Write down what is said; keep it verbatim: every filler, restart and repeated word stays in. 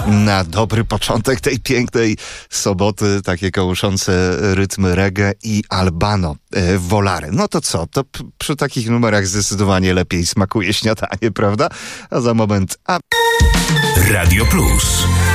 Na dobry początek tej pięknej soboty, takie kołyszące rytmy reggae i Albano e, Volare. No to co? To p- przy takich numerach zdecydowanie lepiej smakuje śniadanie, prawda? A za moment... A... Radio Plus.